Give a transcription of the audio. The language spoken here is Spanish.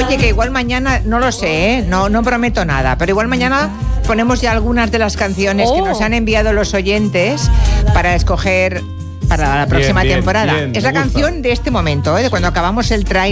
Oye, que igual mañana, no lo sé, no prometo nada, pero igual mañana ponemos ya algunas de las canciones que nos han enviado los oyentes para escoger para la próxima temporada. Bien, es la canción de este momento, de cuando acabamos el tráiler.